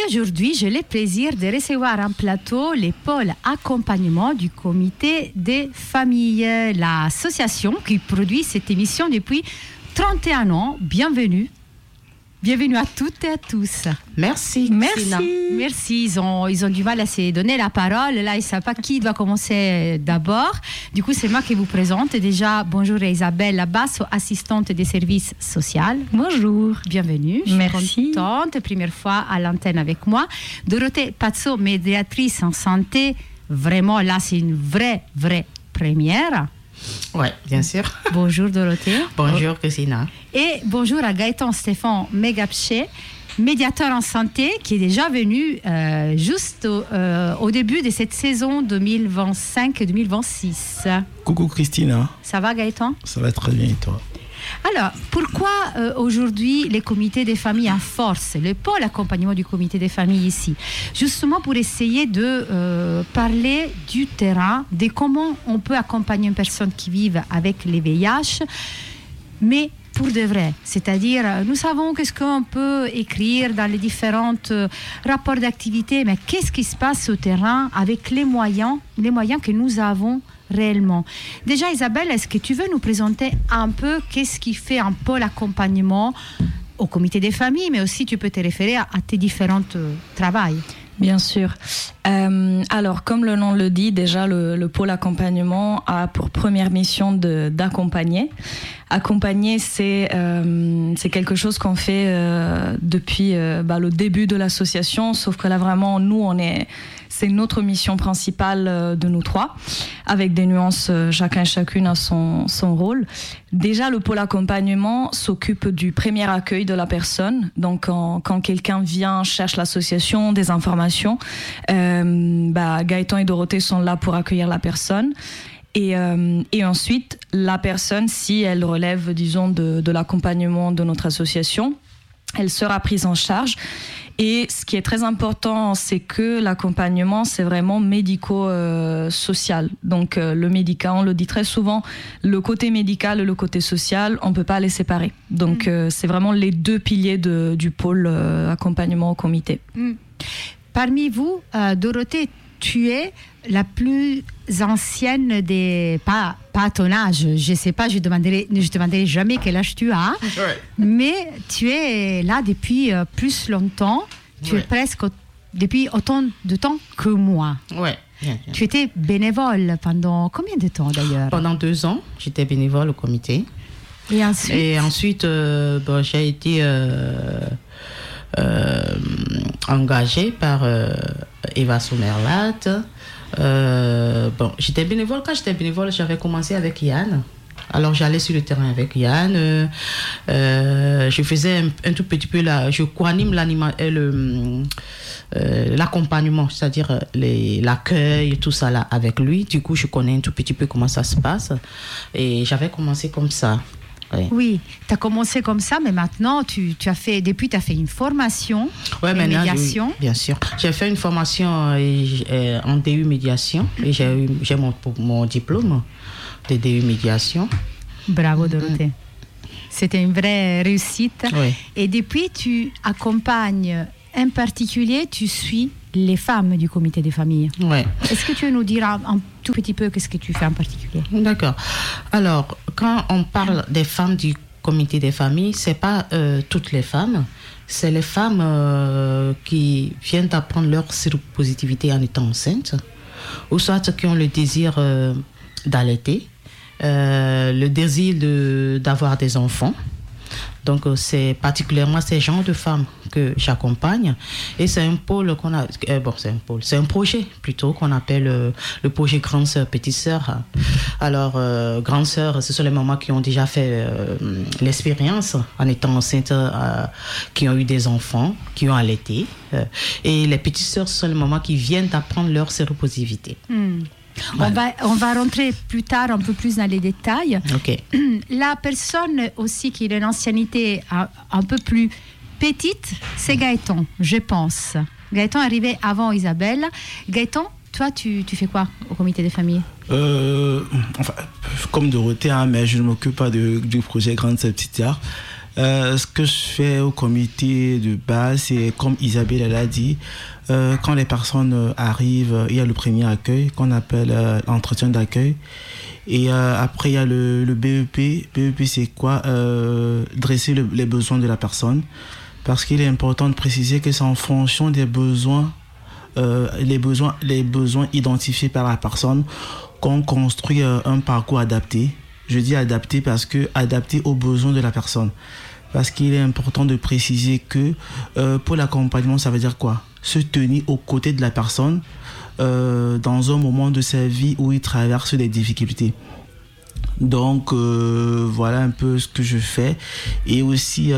aujourd'hui, j'ai le plaisir de recevoir en plateau les pôles accompagnement du comité des familles, l'association qui produit cette émission depuis 31 ans. Bienvenue. Bienvenue à toutes et à tous. Merci. Merci. Ils ont du mal à se donner la parole. Là, ils ne savent pas qui doit commencer d'abord. Du coup, c'est moi qui vous présente. Déjà, bonjour Isabelle Labasso, assistante des services sociaux. Bonjour. Bienvenue. Merci. Je suis contente. Première fois à l'antenne avec moi. Dorothée Pazzo, médiatrice en santé. Vraiment, là, c'est une vraie première. Oui, bien sûr. Bonjour Dorothée. Bonjour Christina. Et bonjour à Gaëtan Stéphane Megapché, médiateur en santé, qui est déjà venu juste au début de cette saison 2025-2026. Coucou Christina. Ça va Gaëtan ? Ça va très bien et toi ? Alors, pourquoi aujourd'hui les comités des familles en force, le pôle accompagnement du comité des familles ici ? Justement pour essayer de parler du terrain, de comment on peut accompagner une personne qui vit avec les VIH, mais pour de vrai. C'est-à-dire, nous savons qu'est-ce qu'on peut écrire dans les différents rapports d'activité, mais qu'est-ce qui se passe au terrain avec les moyens que nous avons réellement. Déjà, Isabelle, est-ce que tu veux nous présenter un peu qu'est-ce qui fait un pôle accompagnement au comité des familles, mais aussi tu peux te référer à tes différents travails. Bien sûr. Alors, comme le nom le dit, déjà, le pôle accompagnement a pour première mission d'accompagner. Accompagner, c'est quelque chose qu'on fait depuis le début de l'association, sauf que là, vraiment, c'est notre mission principale de nous trois, avec des nuances, chacun et chacune a son rôle. Déjà, le pôle accompagnement s'occupe du premier accueil de la personne. Donc, quand quelqu'un vient, cherche l'association, des informations, Gaëtan et Dorothée sont là pour accueillir la personne. Et ensuite, la personne, si elle relève, disons, de l'accompagnement de notre association, elle sera prise en charge. Et ce qui est très important, c'est que l'accompagnement, c'est vraiment médico-social. Donc, le médical, on le dit très souvent, le côté médical et le côté social, on ne peut pas les séparer. Donc, c'est vraiment les deux piliers du pôle accompagnement au comité. Parmi vous, Dorothée, tu es la plus ancienne des... Pas à ton âge, je ne sais pas, je demanderai jamais quel âge tu as, mais tu es là depuis plus longtemps, tu es presque depuis autant de temps que moi. Ouais. Bien. Tu étais bénévole pendant combien de temps d'ailleurs ? Pendant 2 ans, j'étais bénévole au comité. Et ensuite, j'ai été engagée par Eva Somerlath. J'étais bénévole. Quand j'étais bénévole, j'avais commencé avec Yann. Alors j'allais sur le terrain avec Yann. Je faisais un tout petit peu je co-anime l'accompagnement, c'est-à-dire l'accueil, tout ça là avec lui. Du coup, je connais un tout petit peu comment ça se passe. Et j'avais commencé comme ça. Oui, tu as commencé comme ça, mais maintenant, tu as fait une formation en médiation. Oui, bien sûr. J'ai fait une formation en DU médiation et j'ai mon diplôme de DU médiation. Bravo, Dorothée. C'était une vraie réussite. Oui. Et depuis, tu accompagnes, en particulier, tu suis les femmes du comité des familles. Ouais. Est-ce que tu veux nous dire un tout petit peu qu'est-ce que tu fais en particulier ? D'accord. Alors, quand on parle des femmes du comité des familles, c'est pas toutes les femmes, c'est les femmes qui viennent d'apprendre leur séropositivité en étant enceintes, ou soit qui ont le désir d'allaiter, le désir d'avoir des enfants. Donc, c'est particulièrement ces genres de femmes que j'accompagne. Et c'est un pôle qu'on a... c'est un projet plutôt qu'on appelle le projet Grande Sœur, Petite Sœur. Alors, Grande Sœur, ce sont les mamans qui ont déjà fait l'expérience en étant enceintes, qui ont eu des enfants, qui ont allaité. Et les Petites Sœurs, ce sont les mamans qui viennent d'apprendre leur séropositivité. Voilà. On va rentrer plus tard un peu plus dans les détails. Okay. La personne aussi qui a une ancienneté un peu plus petite, c'est Gaëtan, je pense. Gaëtan est arrivé avant Isabelle. Gaëtan, toi, tu fais quoi au comité des familles ? Comme Dorothée, mais je ne m'occupe pas du projet Grande Sœur Petite Sœur. Ce que je fais au comité de base, c'est comme Isabelle l'a dit, quand les personnes arrivent, il y a le premier accueil qu'on appelle l'entretien d'accueil. Et après, il y a le BEP. BEP, c'est quoi? Dresser les besoins de la personne. Parce qu'il est important de préciser que c'est en fonction des besoins, les besoins identifiés par la personne, qu'on construit un parcours adapté. Je dis adapté parce que adapté aux besoins de la personne. Parce qu'il est important de préciser que pour l'accompagnement, ça veut dire quoi? Se tenir aux côtés de la personne dans un moment de sa vie où il traverse des difficultés. Donc voilà un peu ce que je fais. Et aussi,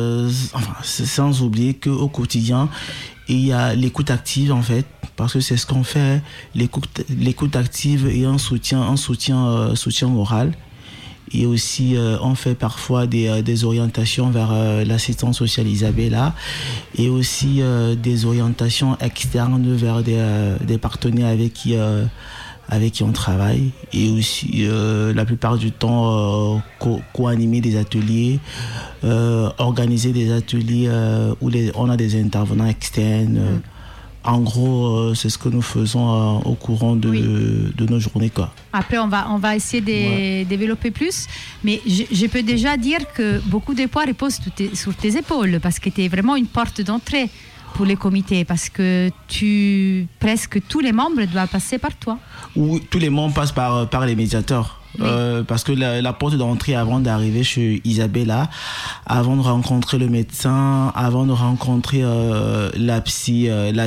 sans oublier qu'au quotidien, il y a l'écoute active en fait, parce que c'est ce qu'on fait, l'écoute active et un soutien moral. Et aussi, on fait parfois des orientations vers l'assistance sociale Isabella, et aussi des orientations externes vers des partenaires avec qui on travaille, et aussi la plupart du temps co-animer des ateliers, organiser des ateliers où on a des intervenants externes. En gros, c'est ce que nous faisons au courant de nos journées, quoi. Après, on va essayer de développer plus. Mais je peux déjà dire que beaucoup de poids reposent sur tes épaules, parce que tu es vraiment une porte d'entrée pour les comités, parce que presque tous les membres doivent passer par toi. Oui, tous les membres passent par les médiateurs. Oui. Parce que la porte d'entrée, avant d'arriver chez Isabella, avant de rencontrer le médecin, avant de rencontrer la psy,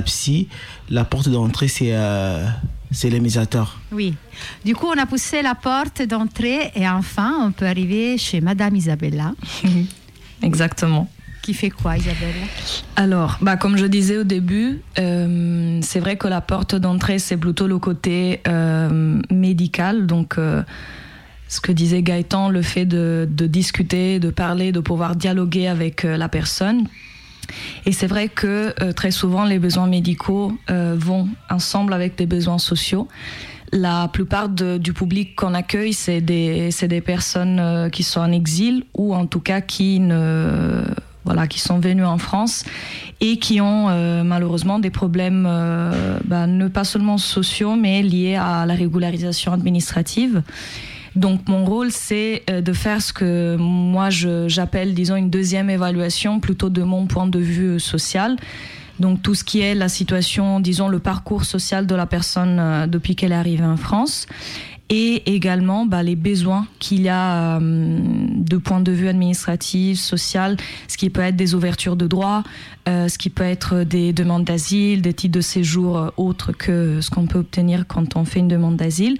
la porte d'entrée, c'est les médiateurs. Oui. Du coup, on a poussé la porte d'entrée et enfin, on peut arriver chez Madame Isabella. Exactement. Qui fait quoi, Isabelle? Alors, comme je disais au début, c'est vrai que la porte d'entrée, c'est plutôt le côté médical. Donc, ce que disait Gaëtan, le fait de discuter, de parler, de pouvoir dialoguer avec la personne. Et c'est vrai que très souvent, les besoins médicaux vont ensemble avec des besoins sociaux. La plupart du public qu'on accueille, c'est des personnes qui sont en exil, ou en tout cas qui sont venus en France et qui ont malheureusement des problèmes, ne pas seulement sociaux, mais liés à la régularisation administrative. Donc mon rôle, c'est de faire ce que moi j'appelle, disons, une deuxième évaluation, plutôt de mon point de vue social. Donc tout ce qui est la situation, disons, le parcours social de la personne depuis qu'elle est arrivée en France. Et également les besoins qu'il y a de point de vue administratif, social, ce qui peut être des ouvertures de droits, ce qui peut être des demandes d'asile, des titres de séjour autres que ce qu'on peut obtenir quand on fait une demande d'asile.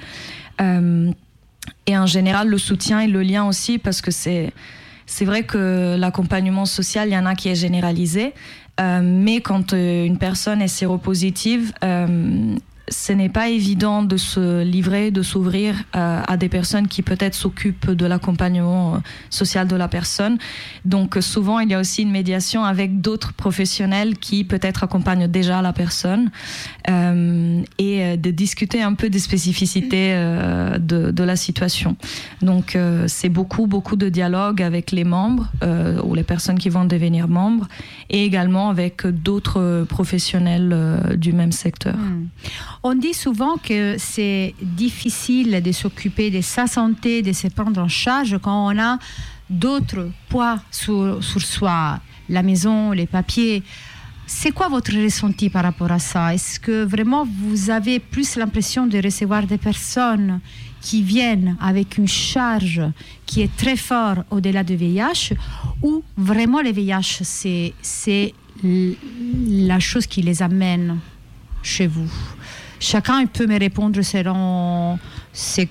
Et en général, le soutien et le lien aussi, parce que c'est vrai que l'accompagnement social, il y en a qui est généralisé, mais quand une personne est séropositive, ce n'est pas évident de se livrer, de s'ouvrir à des personnes qui peut-être s'occupent de l'accompagnement social de la personne. Donc souvent, il y a aussi une médiation avec d'autres professionnels qui peut-être accompagnent déjà la personne et de discuter un peu des spécificités de la situation. Donc c'est beaucoup de dialogue avec les membres ou les personnes qui vont devenir membres, et également avec d'autres professionnels du même secteur. On dit souvent que c'est difficile de s'occuper de sa santé, de se prendre en charge quand on a d'autres poids sur soi, la maison, les papiers. C'est quoi votre ressenti par rapport à ça? Est-ce que vraiment vous avez plus l'impression de recevoir des personnes qui viennent avec une charge qui est très forte au-delà du VIH, ou vraiment le VIH, c'est la chose qui les amène chez vous? Chacun peut me répondre selon son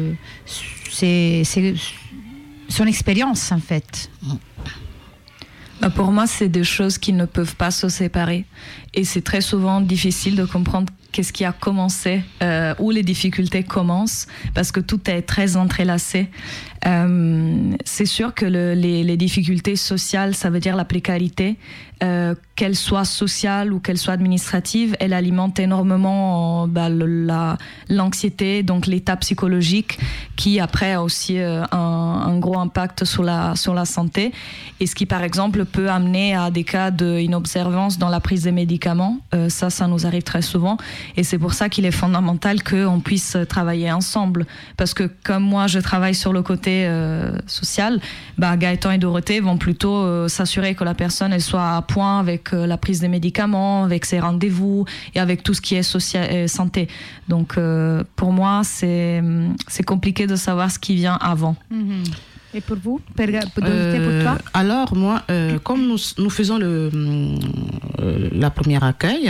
expérience, en fait. Pour moi, c'est des choses qui ne peuvent pas se séparer. Et c'est très souvent difficile de comprendre qu'est-ce qui a commencé, où les difficultés commencent, parce que tout est très entrelacé. C'est sûr que les difficultés sociales, ça veut dire la précarité, qu'elle soit sociale ou qu'elle soit administrative, elle alimente énormément l'anxiété, donc l'état psychologique, qui après a aussi un gros impact sur la santé, et ce qui par exemple peut amener à des cas d'inobservance dans la prise des médicaments. Ça nous arrive très souvent, et c'est pour ça qu'il est fondamental qu'on puisse travailler ensemble, parce que comme moi je travaille sur le côté social, Gaëtan et Dorothée vont plutôt s'assurer que la personne elle soit à point avec la prise des médicaments, avec ses rendez-vous et avec tout ce qui est santé. Donc pour moi c'est compliqué de savoir ce qui vient avant. Et pour vous, Dorothée, pour toi? Alors moi, comme nous faisons la première accueil,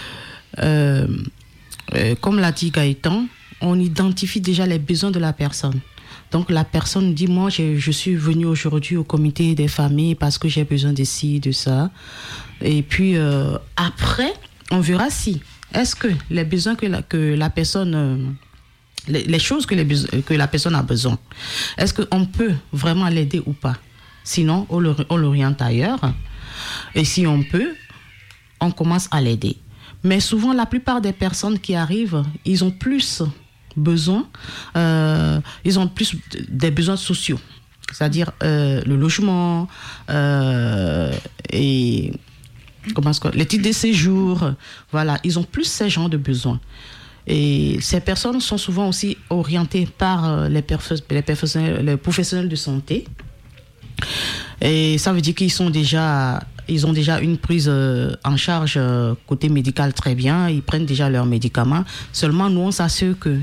comme l'a dit Gaëtan, on identifie déjà les besoins de la personne. Donc la personne dit, moi je suis venue aujourd'hui au comité des familles parce que j'ai besoin de ci, de ça. Et puis après, on verra si, est-ce que les besoins que la personne... les choses que la personne a besoin, est-ce qu'on peut vraiment l'aider ou pas? Sinon, on l'oriente ailleurs. Et si on peut, on commence à l'aider. Mais souvent, la plupart des personnes qui arrivent, ils ont plus besoin, ils ont plus des besoins sociaux, c'est-à-dire le logement et les titres de séjour, voilà, ils ont plus ces genres de besoins. Et ces personnes sont souvent aussi orientées par les professionnels de santé. Et ça veut dire qu'ils ont déjà une prise en charge côté médical très bien. Ils prennent déjà leurs médicaments. Seulement, nous, on s'assure que,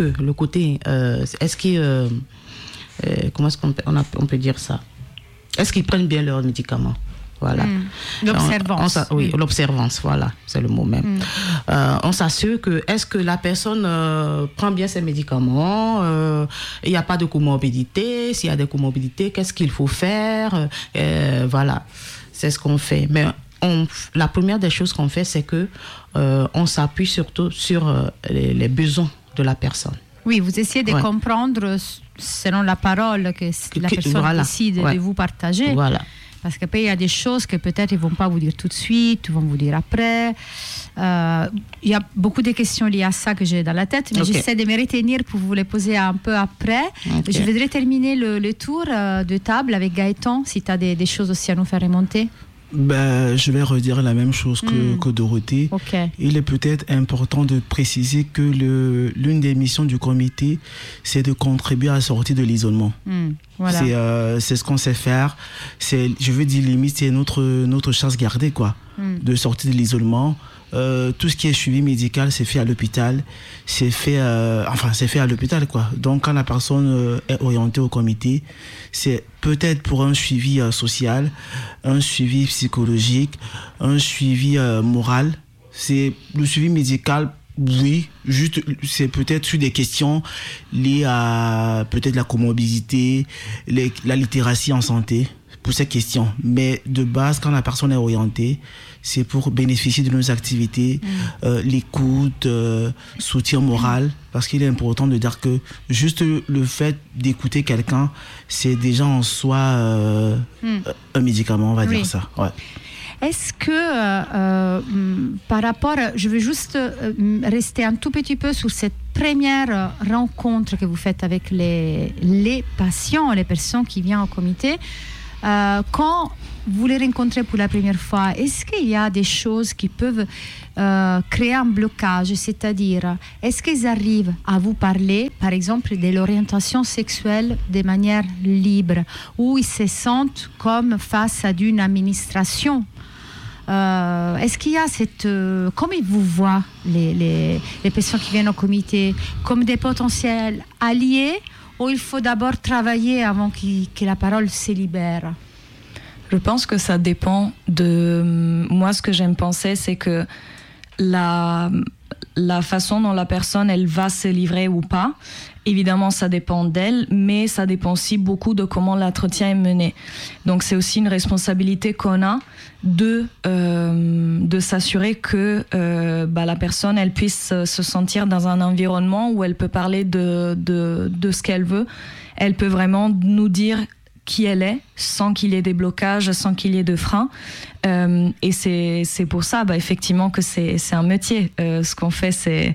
comment est-ce qu'on peut dire ça? Est-ce qu'ils prennent bien leurs médicaments? Voilà. L'observance. Oui, l'observance, voilà, c'est le mot même. On s'assure que, est-ce que la personne prend bien ses médicaments, il n'y a pas de comorbidité, s'il y a des comorbidités, qu'est-ce qu'il faut faire, voilà, c'est ce qu'on fait. Mais la première des choses qu'on fait, c'est que on s'appuie surtout sur les besoins de la personne. Oui, vous essayez de comprendre selon la parole que la personne décide de vous partager. Voilà. Parce qu'après, il y a des choses que peut-être ils ne vont pas vous dire tout de suite, ils vont vous dire après. Il y a beaucoup de questions liées à ça que j'ai dans la tête, mais j'essaie de me retenir pour vous les poser un peu après. Je voudrais terminer le tour de table avec Gaëtan, si tu as des choses aussi à nous faire remonter. Je vais redire la même chose que Dorothée. Il est peut-être important de préciser que l'une des missions du comité, c'est de contribuer à la sortie de l'isolement. Voilà. C'est ce qu'on sait faire. Je veux dire, limite, c'est notre chasse gardée, quoi, de sortir de l'isolement. Tout ce qui est suivi médical, c'est fait à l'hôpital. C'est fait à l'hôpital, quoi. Donc, quand la personne est orientée au comité, c'est peut-être pour un suivi social, un suivi psychologique, un suivi moral. C'est le suivi médical, oui, juste, c'est peut-être sur des questions liées à peut-être la comorbidité, la littératie en santé, pour ces questions. Mais de base, quand la personne est orientée, c'est pour bénéficier de nos activités, l'écoute, soutien moral, parce qu'il est important de dire que juste le fait d'écouter quelqu'un, c'est déjà en soi un médicament, on va dire ça. Ouais. Est-ce que par rapport, je veux juste rester un tout petit peu sur cette première rencontre que vous faites avec les patients, les personnes qui viennent au comité, quand vous les rencontrez pour la première fois, est-ce qu'il y a des choses qui peuvent créer un blocage? C'est-à-dire, est-ce qu'ils arrivent à vous parler, par exemple, de l'orientation sexuelle de manière libre, ou ils se sentent comme face à une administration? Est-ce qu'il y a comment ils vous voient, les personnes qui viennent au comité, comme des potentiels alliés, ou il faut d'abord travailler avant que la parole se libère? Je pense que ça dépend de... Moi, ce que j'aime penser, c'est que la façon dont la personne elle va se livrer ou pas. Évidemment, ça dépend d'elle, mais ça dépend aussi beaucoup de comment l'entretien est mené. Donc, c'est aussi une responsabilité qu'on a de s'assurer que la personne elle puisse se sentir dans un environnement où elle peut parler de ce qu'elle veut. Elle peut vraiment nous dire qui elle est, sans qu'il y ait des blocages, sans qu'il y ait de freins. Et c'est pour ça, effectivement, que c'est un métier. Ce qu'on fait,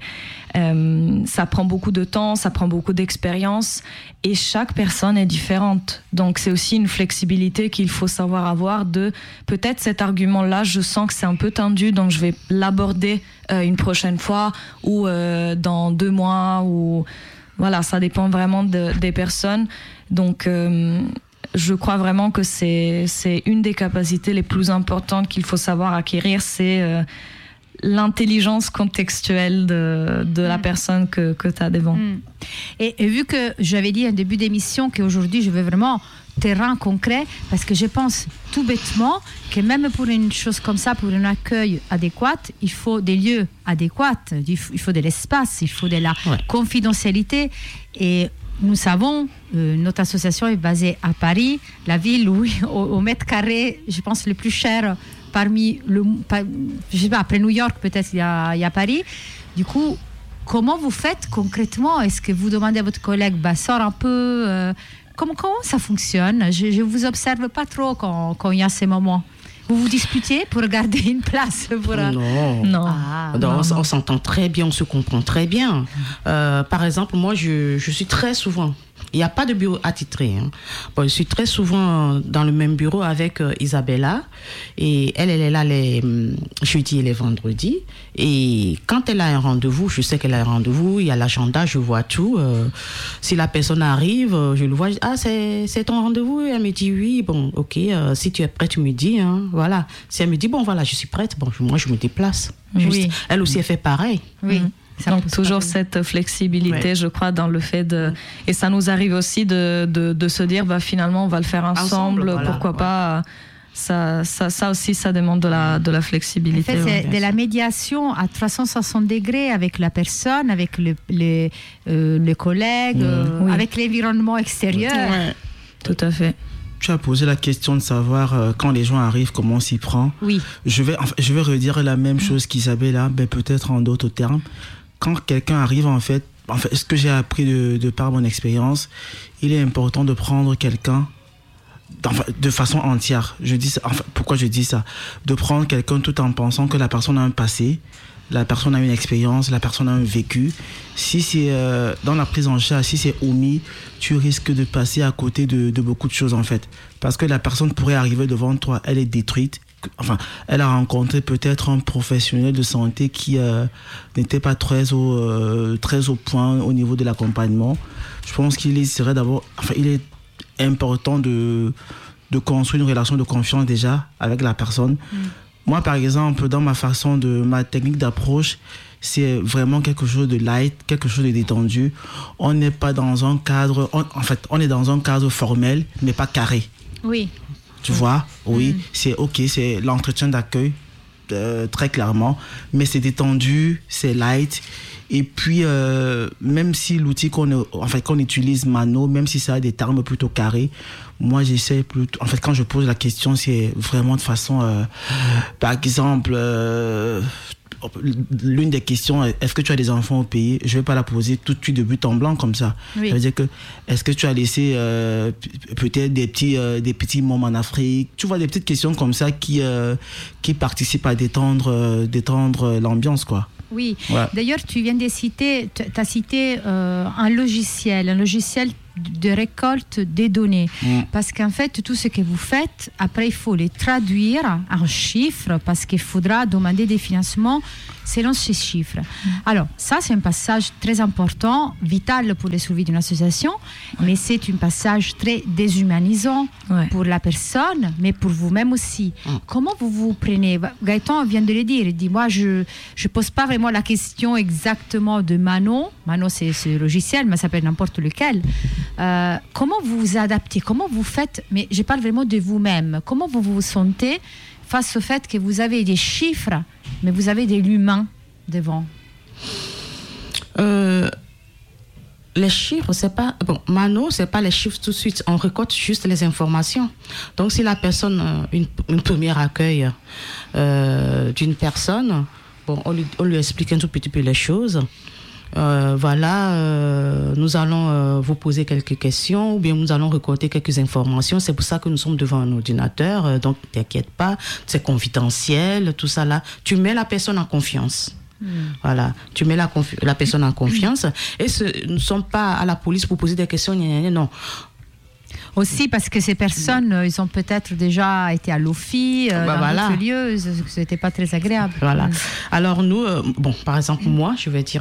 ça prend beaucoup de temps, ça prend beaucoup d'expérience, et chaque personne est différente. Donc, c'est aussi une flexibilité qu'il faut savoir avoir de, peut-être cet argument-là, je sens que c'est un peu tendu, donc je vais l'aborder une prochaine fois, ou dans 2 mois, ou... Voilà, ça dépend vraiment des personnes. Donc... je crois vraiment que c'est une des capacités les plus importantes qu'il faut savoir acquérir, c'est l'intelligence contextuelle de la personne que tu as devant. Et vu que j'avais dit en début d'émission qu'aujourd'hui je veux vraiment terrain concret, parce que je pense tout bêtement que même pour une chose comme ça, pour un accueil adéquat, il faut des lieux adéquats, il faut de l'espace, il faut de la confidentialité. Et nous savons, notre association est basée à Paris, la ville où, au mètre carré, je pense, le plus cher parmi je sais pas, après New York, peut-être, il y a Paris. Du coup, comment vous faites concrètement? Est-ce que vous demandez à votre collègue, sors un peu comment ça fonctionne? Je ne vous observe pas trop quand il y a ces moments. Vous vous disputez pour garder une place pour... Non. On s'entend très bien, on se comprend très bien. Par exemple, moi, je suis très souvent... Il n'y a pas de bureau attitré. Je suis très souvent dans le même bureau avec Isabella. Et elle est là les jeudis et les vendredis. Et quand elle a un rendez-vous, je sais qu'elle a un rendez-vous, il y a l'agenda, je vois tout. Si la personne arrive, je le vois, je dis, c'est ton rendez-vous? Et elle me dit oui, bon, ok, si tu es prête, tu me dis. Voilà. Si elle me dit, bon, voilà, je suis prête, bon, moi, je me déplace. Oui. Elle aussi, elle fait pareil. Oui. Donc toujours cette flexibilité, je crois, dans le fait de... Et ça nous arrive aussi de se dire, finalement, on va le faire ensemble voilà, pourquoi pas... Ça aussi, ça demande de la flexibilité. En fait, c'est de la médiation à 360 degrés avec la personne, avec le collègue, avec l'environnement extérieur. Ouais. Tout à fait. Tu as posé la question de savoir quand les gens arrivent, comment on s'y prend. Oui. Je vais redire la même chose qu'Isabella, mais peut-être en d'autres termes. Quand quelqu'un arrive, en fait, ce que j'ai appris de par mon expérience, il est important de prendre quelqu'un de façon entière. Pourquoi je dis ça? De prendre quelqu'un tout en pensant que la personne a un passé, la personne a une expérience, la personne a un vécu. Si c'est dans la prise en charge, si c'est omis, tu risques de passer à côté de beaucoup de choses, en fait. Parce que la personne pourrait arriver devant toi, elle est détruite. Elle a rencontré peut-être un professionnel de santé qui n'était pas très au point au niveau de l'accompagnement. Je pense qu'il est important de construire une relation de confiance déjà avec la personne. Moi, par exemple, dans ma technique d'approche, c'est vraiment quelque chose de light, quelque chose de détendu. On n'est pas dans un cadre... on est dans un cadre formel, mais pas carré. Oui. Tu vois? Oui, c'est OK, c'est l'entretien d'accueil, très clairement. Mais c'est détendu, c'est light. Et puis, même si l'outil qu'on utilise, Mano, même si ça a des termes plutôt carrés, moi, j'essaie plutôt... En fait, quand je pose la question, c'est vraiment de façon... par exemple... l'une des questions, est-ce que tu as des enfants au pays? Je ne vais pas la poser tout de suite de but en blanc comme ça. Oui. Ça veut dire que, est-ce que tu as laissé peut-être des petits mômes en Afrique? Tu vois, des petites questions comme ça qui participent à détendre l'ambiance, quoi. Oui, ouais. D'ailleurs, tu viens de citer, tu as cité un logiciel de récolte des données. Parce qu'en fait, tout ce que vous faites, après, il faut les traduire en chiffres parce qu'il faudra demander des financements selon ces chiffres. Alors, ça, c'est un passage très important, vital pour le survie d'une association, mais c'est un passage très déshumanisant pour la personne, mais pour vous-même aussi. Comment vous vous prenez? Gaëtan vient de le dire, il dit, moi, je ne pose pas vraiment la question exactement de Mano. Mano, c'est ce logiciel, mais ça peut être n'importe lequel. Comment vous vous adaptez? Comment vous faites? Mais je parle vraiment de vous-même. Comment vous vous sentez face au fait que vous avez des chiffres, mais vous avez de l'humain devant? Les chiffres, c'est pas... Bon, Mano, c'est pas les chiffres tout de suite. On récolte juste les informations. Donc, si la personne, une première accueil d'une personne, bon, on lui explique un tout petit peu les choses. Voilà, nous allons vous poser quelques questions ou bien nous allons récolter quelques informations. C'est pour ça que nous sommes devant un ordinateur. Donc, t'inquiète pas, c'est confidentiel, tout ça là. Tu mets la personne en confiance. Voilà, tu mets la personne en confiance et nous ne sommes pas à la police pour poser des questions, non. Aussi parce que ces personnes, ils ont peut-être déjà été à l'OFI, dans d'autres lieux, ce n'était pas très agréable. Voilà. Alors nous, bon, par exemple, moi,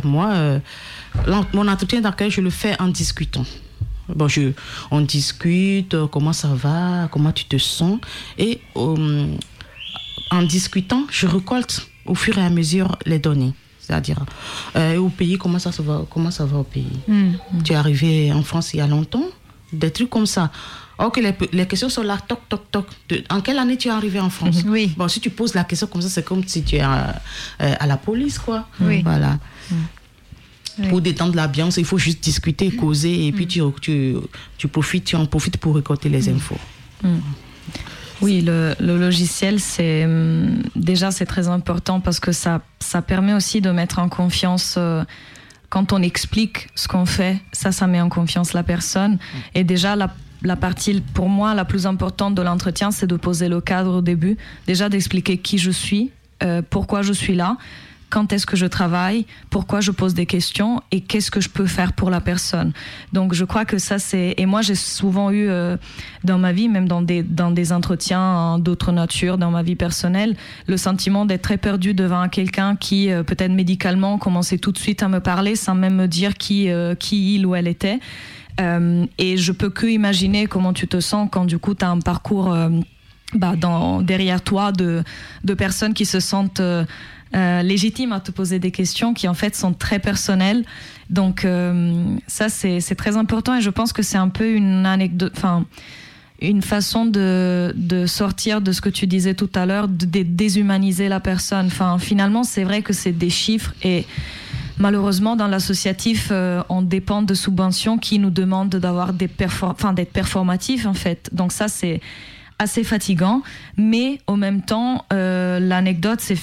mon entretien d'accueil, je le fais en discutant. Bon, on discute, comment ça va, comment tu te sens, et en discutant, je récolte au fur et à mesure les données. C'est-à-dire, au pays, comment ça va au pays? Tu es arrivé en France il y a longtemps? Des trucs comme ça. Ok, les questions sont là, toc, toc, toc. En quelle année tu es arrivé en France? Oui. Bon, si tu poses la question comme ça, c'est comme si tu es à la police, quoi. Oui. Voilà. Oui. Pour détendre l'ambiance, il faut juste discuter, causer, et puis tu en profites pour récolter les infos. Oui, le logiciel, c'est très important parce que ça permet aussi de mettre en confiance, quand on explique ce qu'on fait, ça met en confiance la personne. Et déjà, la partie, pour moi, la plus importante de l'entretien, c'est de poser le cadre au début. Déjà, d'expliquer qui je suis, pourquoi je suis là, quand est-ce que je travaille, pourquoi je pose des questions et qu'est-ce que je peux faire pour la personne. Donc je crois que ça c'est... Et moi j'ai souvent eu dans ma vie, même dans des entretiens d'autres natures, dans ma vie personnelle, le sentiment d'être très perdu devant quelqu'un qui peut-être médicalement commençait tout de suite à me parler sans même me dire qui il ou elle était. Et je peux que imaginer comment tu te sens quand du coup tu as un parcours derrière toi de personnes qui se sentent... légitime à te poser des questions qui en fait sont très personnelles. Donc ça c'est très important et je pense que c'est un peu une anecdote, enfin une façon de sortir de ce que tu disais tout à l'heure, de déshumaniser la personne. Enfin finalement c'est vrai que c'est des chiffres et malheureusement dans l'associatif on dépend de subventions qui nous demandent d'avoir d'être performatifs en fait. Donc ça c'est assez fatigant, mais en même temps, l'anecdote, c'est,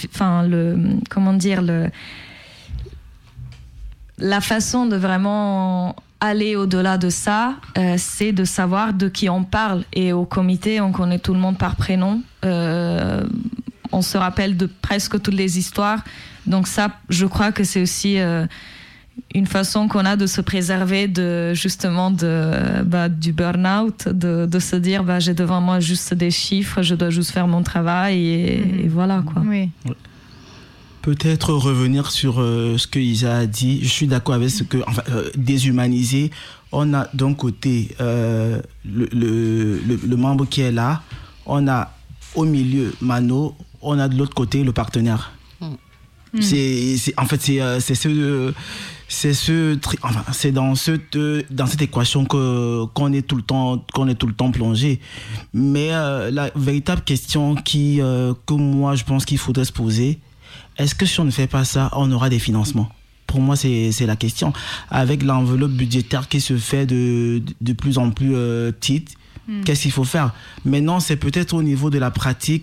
la façon de vraiment aller au-delà de ça, c'est de savoir de qui on parle. Et au comité, on connaît tout le monde par prénom. On se rappelle de presque toutes les histoires. Donc ça, je crois que c'est aussi une façon qu'on a de se préserver du burn-out, de se dire j'ai devant moi juste des chiffres, je dois juste faire mon travail et voilà quoi. Oui. Peut-être revenir sur ce que Isa a dit. Je suis d'accord avec ce que déshumaniser. On a d'un côté le membre qui est là, on a au milieu Mano, on a de l'autre côté le partenaire. C'est dans cette équation qu'on est tout le temps plongé. Mais la véritable question que moi je pense qu'il faudrait se poser, est-ce que si on ne fait pas ça, on aura des financements? Pour moi, c'est la question. Avec l'enveloppe budgétaire qui se fait de plus en plus petite, qu'est-ce qu'il faut faire? Maintenant, c'est peut-être au niveau de la pratique,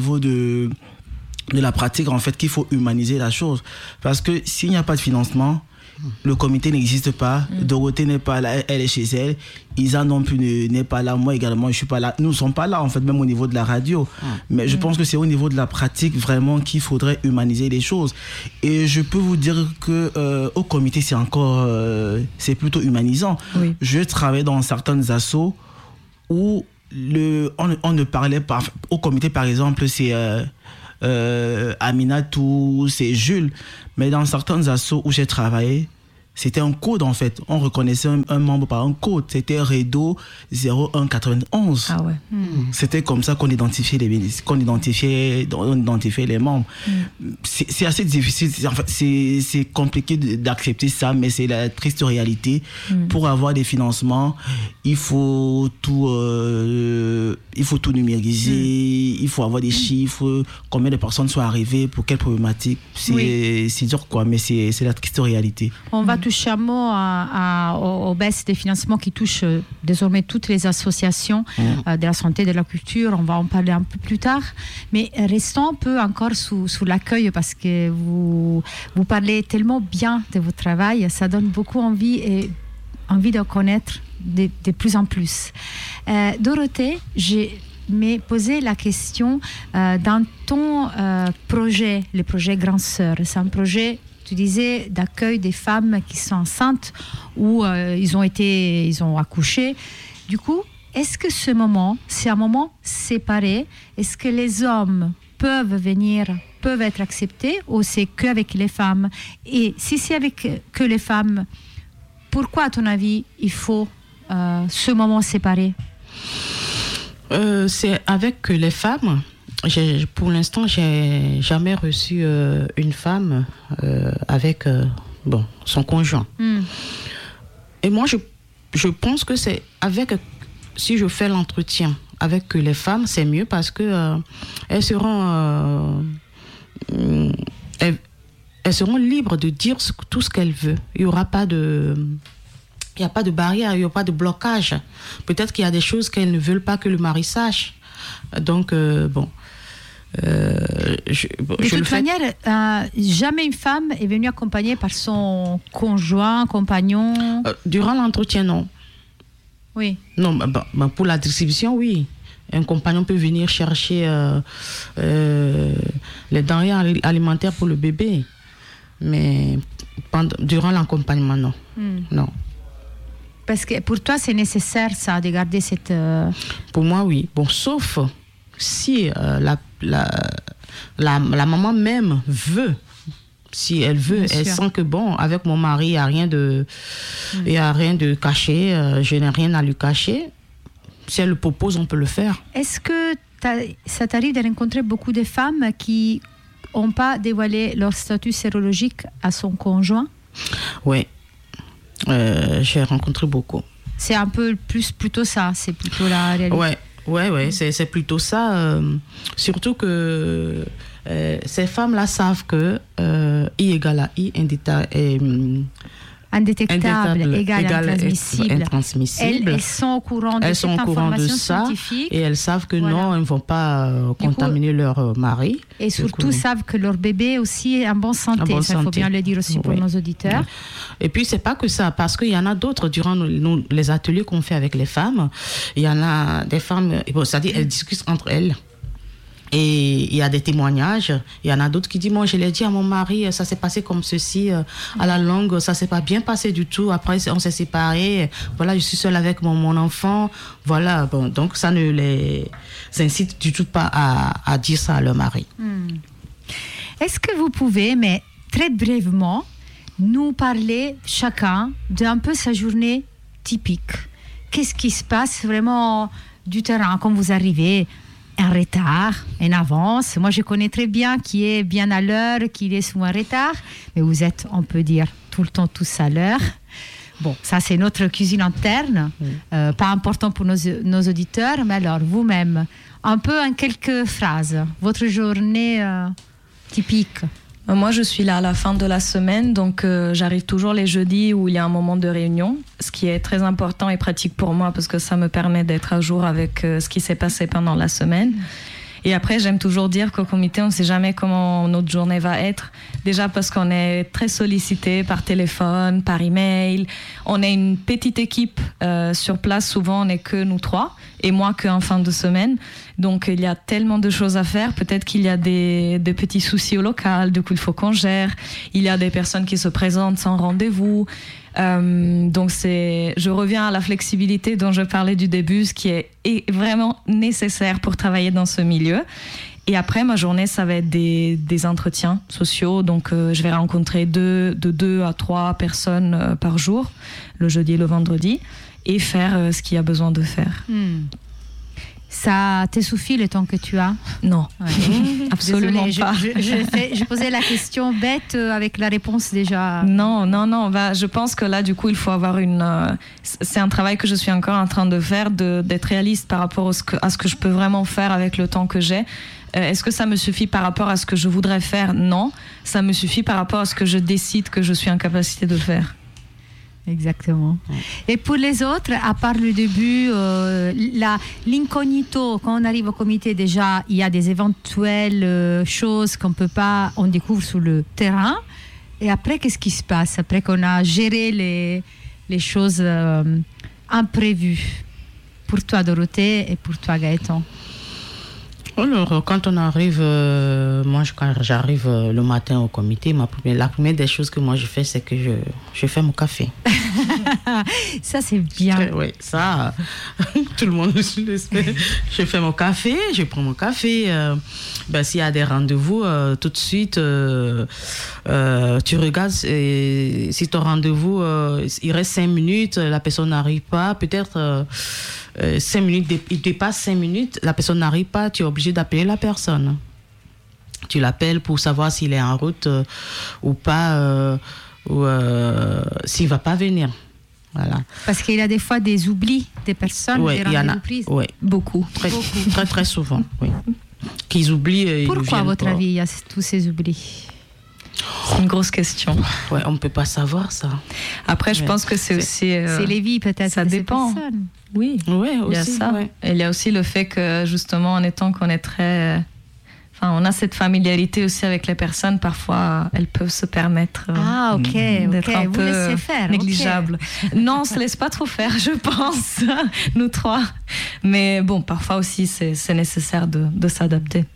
en fait, qu'il faut humaniser la chose. Parce que s'il n'y a pas de financement, le comité n'existe pas, Dorothée n'est pas là, elle est chez elle, Isa non plus n'est pas là, moi également je suis pas là, nous ne sommes pas là en fait, même au niveau de la radio. Mais je pense que c'est au niveau de la pratique vraiment qu'il faudrait humaniser les choses. Et je peux vous dire que au comité c'est plutôt humanisant. Oui. Je travaille dans certaines assos où on ne parlait pas, au comité par exemple c'est Aminatou, c'est Jules. Mais dans certains assos où j'ai travaillé, C'était un code en fait. On reconnaissait un membre par un code. C'était Redo 0191. Ah ouais. C'était comme ça qu'on identifiait les membres. C'est assez difficile. En fait, c'est compliqué d'accepter ça, mais c'est la triste réalité. Pour avoir des financements, il faut tout numériser. Il faut avoir des chiffres, combien de personnes sont arrivées, pour quelle problématique. C'est dur quoi, mais c'est la triste réalité. On va toucher un mot aux baisses des financements qui touchent désormais toutes les associations de la santé et de la culture. On va en parler un peu plus tard. Mais restons un peu encore sous l'accueil parce que vous parlez tellement bien de votre travail. Ça donne beaucoup envie de connaître de plus en plus. Dorothée, mais poser la question dans ton projet, le projet Grand Sœur. C'est un projet, tu disais, d'accueil des femmes qui sont enceintes ou ils ont accouché. Du coup, est-ce que c'est un moment séparé? Est-ce que les hommes peuvent être acceptés ou c'est qu'avec les femmes? Et si c'est avec que les femmes, pourquoi, à ton avis, il faut ce moment séparé? C'est avec les femmes. Pour l'instant, j'ai jamais reçu une femme avec son conjoint. Et moi, je pense que c'est si je fais l'entretien avec les femmes, c'est mieux parce que elles seront libres de dire tout ce qu'elles veulent. Il n'y aura pas de barrière, il n'y aura pas de blocage. Peut-être qu'il y a des choses qu'elles ne veulent pas que le mari sache. Donc, de toute manière, jamais une femme est venue accompagnée par son conjoint, compagnon. Durant l'entretien, non. Oui. Non, pour la distribution, oui. Un compagnon peut venir chercher les denrées alimentaires pour le bébé. Mais durant l'accompagnement, non. Non. Parce que pour toi, c'est nécessaire, ça, de garder cette... Pour moi, oui. Bon, sauf si la maman même veut. Si elle veut, elle sent que avec mon mari, il n'y a rien de caché, je n'ai rien à lui cacher. Si elle le propose, on peut le faire. Est-ce que ça t'arrive de rencontrer beaucoup de femmes qui n'ont pas dévoilé leur statut sérologique à son conjoint? Oui. J'ai rencontré beaucoup. C'est un peu plutôt ça, c'est plutôt la réalité. Ouais, c'est plutôt ça. Surtout que ces femmes-là savent que I égale à I, indétectable égale intransmissible. Elles sont au courant de cette information scientifique. Et elles savent que non, elles ne vont pas contaminer leur mari. Et surtout savent que leur bébé aussi est en bonne santé. Il faut bien le dire aussi pour nos auditeurs. Et puis, c'est pas que ça, parce qu'il y en a d'autres durant les ateliers qu'on fait avec les femmes. Il y en a des femmes, c'est-à-dire elles discutent entre elles. Et il y a des témoignages. Il y en a d'autres qui disent, moi, je l'ai dit à mon mari, ça s'est passé comme ceci. À la longue, ça s'est pas bien passé du tout. Après, on s'est séparés. Voilà, je suis seule avec mon enfant. Voilà, donc ça ne les incite du tout pas à dire ça à leur mari. Est-ce que vous pouvez, mais très brièvement, nous parler chacun d'un peu sa journée typique? Qu'est-ce qui se passe vraiment du terrain quand vous arrivez? En retard, en avance. Moi, je connais très bien qui est bien à l'heure, qui est souvent en retard. Mais vous êtes, on peut dire, tout le temps tous à l'heure. Bon, ça, c'est notre cuisine interne. Pas important pour nos auditeurs. Mais alors, vous-même, un peu en quelques phrases, votre journée typique. Moi, je suis là à la fin de la semaine, donc j'arrive toujours les jeudis où il y a un moment de réunion, ce qui est très important et pratique pour moi parce que ça me permet d'être à jour avec ce qui s'est passé pendant la semaine. Et après, j'aime toujours dire qu'au comité, on ne sait jamais comment notre journée va être. Déjà parce qu'on est très sollicité par téléphone, par email. On est une petite équipe sur place. Souvent, on n'est que nous trois. Et moi, qu'en fin de semaine. Donc, il y a tellement de choses à faire. Peut-être qu'il y a des petits soucis au local. Du coup, il faut qu'on gère. Il y a des personnes qui se présentent sans rendez-vous. Donc je reviens à la flexibilité dont je parlais du début, ce qui est vraiment nécessaire pour travailler dans ce milieu. Et après, ma journée, ça va être des entretiens sociaux. Donc, je vais rencontrer de 2 à 3 personnes par jour, le jeudi et le vendredi, et faire ce qu'il y a besoin de faire. Ça te suffit le temps que tu as? Non, absolument pas. Je posais la question bête avec la réponse déjà. Non. Je pense que là, du coup, il faut avoir c'est un travail que je suis encore en train de faire, d'être réaliste par rapport à ce que je peux vraiment faire avec le temps que j'ai. Est-ce que ça me suffit par rapport à ce que je voudrais faire? Non. Ça me suffit par rapport à ce que je décide que je suis en capacité de faire. Exactement. Et pour les autres, à part le début, l'incognito, quand on arrive au comité, déjà, il y a des éventuelles choses on découvre sur le terrain. Et après, qu'est-ce qui se passe? Après qu'on a géré les choses imprévues. Pour toi, Dorothée, et pour toi, Gaëtan? Alors, quand on arrive, quand j'arrive le matin au comité, la première des choses que moi je fais, c'est que je fais mon café. Ça, c'est bien. Oui, ça, tout le monde le sait. Je fais mon café, je prends mon café. S'il y a des rendez-vous, tout de suite, tu regardes si ton rendez-vous, il reste 5 minutes, la personne n'arrive pas, peut-être 5 minutes, il dépasse 5 minutes, la personne n'arrive pas, tu es obligé d'appeler la personne. Tu l'appelles pour savoir s'il est en route ou pas, ou s'il ne va pas venir. Voilà. Parce qu'il y a des fois des oublis des personnes, des rendez-vous prises. Oui, beaucoup. Très, très souvent, oui. Qu'ils oublient. Pourquoi, à votre avis, il y a tous ces oublis? C'est une grosse question. Ouais, on ne peut pas savoir ça. Après, je pense que c'est aussi... c'est les vies, peut-être. Ça dépend. Oui, ouais, il y a aussi, ça. Ouais. Et il y a aussi le fait que, justement, en étant qu'on est très... on a cette familiarité aussi avec les personnes. Parfois, elles peuvent se permettre d'être un peu négligeables. Non, on ne se laisse pas trop faire, je pense, nous 3. Mais bon, parfois aussi, c'est nécessaire de s'adapter.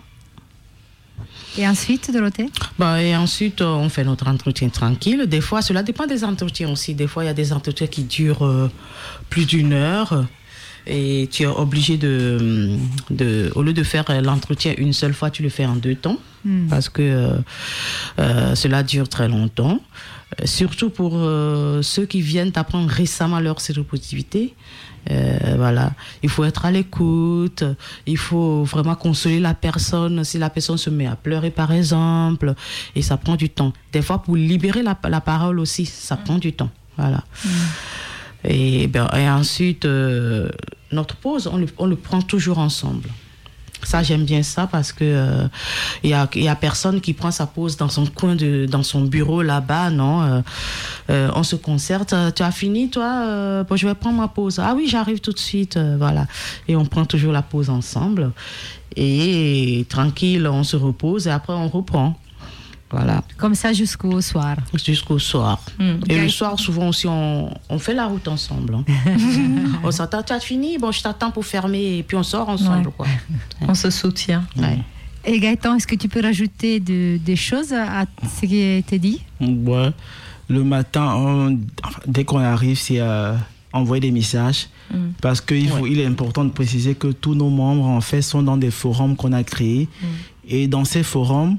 Et ensuite, Dorothée? Et ensuite, on fait notre entretien tranquille. Des fois, cela dépend des entretiens aussi. Des fois, il y a des entretiens qui durent plus d'1 heure. Et tu es obligé au lieu de faire l'entretien une seule fois, tu le fais en 2 temps. Parce que cela dure très longtemps. Surtout pour ceux qui viennent apprendre récemment leur séropositivité. Voilà, il faut être à l'écoute, il faut vraiment consoler la personne si la personne se met à pleurer par exemple, et ça prend du temps. Des fois pour libérer la parole aussi, ça prend du temps. Voilà. Et ensuite notre pause, on le prend toujours ensemble. Ça, j'aime bien ça parce que y a personne qui prend sa pause dans son coin dans son bureau là-bas, non. On se concerte. Tu as fini, toi? Je vais prendre ma pause. Ah oui, j'arrive tout de suite. Voilà. Et on prend toujours la pause ensemble. Et tranquille, on se repose et après on reprend. Voilà. Comme ça jusqu'au soir. Jusqu'au soir. Et le soir, souvent aussi, on fait la route ensemble. On s'attend, tu as fini? Je t'attends pour fermer et puis on sort ensemble. Quoi. On se soutient. Ouais. Et Gaëtan, est-ce que tu peux rajouter des choses à ce qui a été dit? Ouais. Le matin, dès qu'on arrive, c'est envoyer des messages. Parce qu'il est important de préciser que tous nos membres, en fait, sont dans des forums qu'on a créés. Et dans ces forums,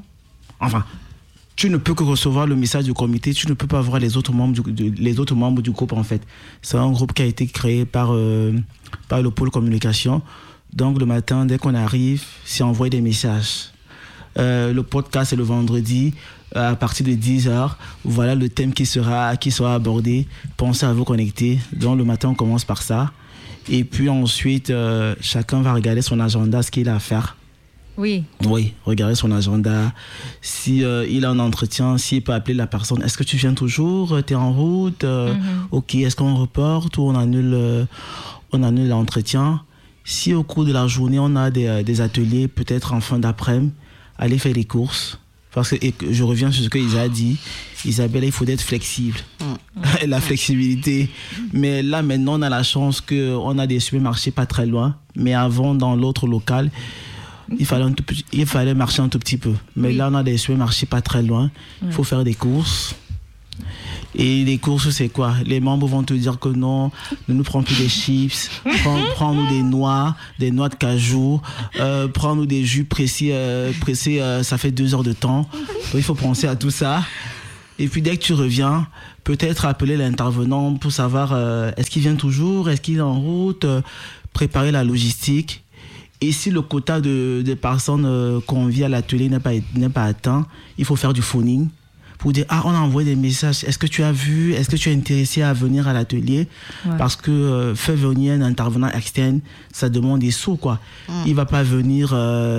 tu ne peux que recevoir le message du comité, tu ne peux pas voir les autres membres du groupe, en fait. C'est un groupe qui a été créé par le pôle communication. Donc, le matin, dès qu'on arrive, c'est envoyer des messages. Le podcast, c'est le vendredi, à partir de 10h. Voilà le thème qui sera abordé. Pensez à vous connecter. Donc, le matin, on commence par ça. Et puis ensuite, chacun va regarder son agenda, ce qu'il a à faire. Oui, regarder son agenda. Si il a un entretien, s'il peut appeler la personne. Est-ce que tu viens toujours? Tu es en route? Ok, est-ce qu'on reporte ou on annule l'entretien? Si au cours de la journée, on a des ateliers, peut-être en fin d'après-midi, aller faire des courses. Parce que je reviens sur ce qu'Isa a dit. Isabelle, il faut être flexible. La flexibilité. Mais là, maintenant, on a la chance qu'on a des supermarchés pas très loin. Mais avant, dans l'autre local, il fallait marcher un tout petit peu. Mais là, on a des supermarchés pas très loin. Il faut faire des courses. Et les courses, c'est quoi? Les membres vont te dire que non, ne nous prends plus des chips, prends-nous des noix de cajou, prends-nous des jus pressés, ça fait 2 heures de temps. Donc il faut penser à tout ça. Et puis dès que tu reviens, peut-être appeler l'intervenant pour savoir est-ce qu'il vient toujours, est-ce qu'il est en route, préparer la logistique. Et si le quota de personnes conviées à l'atelier n'est pas atteint, il faut faire du phoning pour dire on a envoyé des messages, est-ce que tu as vu, est-ce que tu es intéressé à venir à l'atelier? Parce que faire venir un intervenant externe, ça demande des sous, quoi. Il va pas venir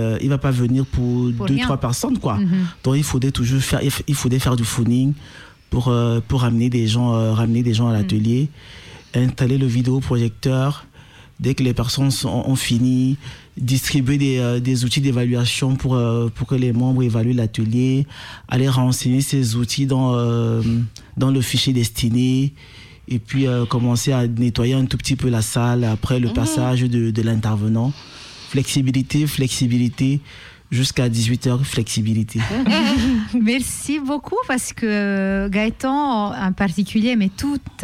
pour 2-3 personnes, quoi. Donc il faudrait faire du phoning pour ramener des gens à l'atelier, installer le vidéoprojecteur. Dès que les personnes ont fini, distribuer des outils d'évaluation pour que les membres évaluent l'atelier, aller renseigner ces outils dans le fichier destiné, et puis commencer à nettoyer un tout petit peu la salle après le passage de l'intervenant. Flexibilité, jusqu'à 18h, flexibilité. Merci beaucoup parce que Gaëtan en particulier, mais toutes,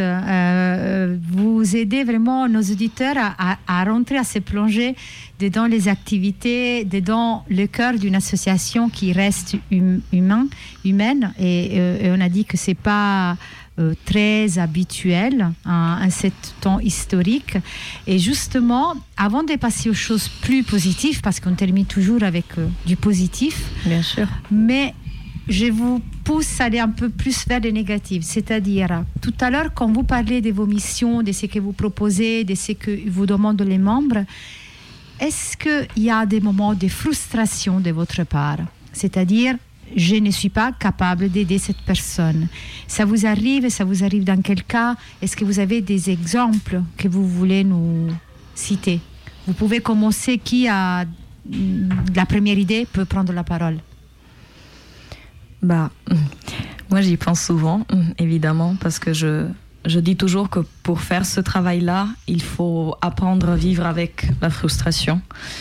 vous aidez vraiment nos auditeurs à rentrer, à se plonger dedans les activités, dedans le cœur d'une association qui reste humaine. Et on a dit que c'est pas très habituel en ce temps historique. Et justement, avant de passer aux choses plus positives, parce qu'on termine toujours avec du positif, bien sûr, mais je vous pousse à aller un peu plus vers le négatif. C'est-à-dire, tout à l'heure, quand vous parlez de vos missions, de ce que vous proposez, de ce que vous demandent les membres, est-ce qu'il y a des moments de frustration de votre part? C'est-à-dire, je ne suis pas capable d'aider cette personne. Ça vous arrive dans quel cas? Est-ce que vous avez des exemples que vous voulez nous citer? Vous pouvez commencer. Qui a la première idée peut prendre la parole. Moi j'y pense souvent, évidemment, parce que je dis toujours que pour faire ce travail-là, il faut apprendre à vivre avec la frustration.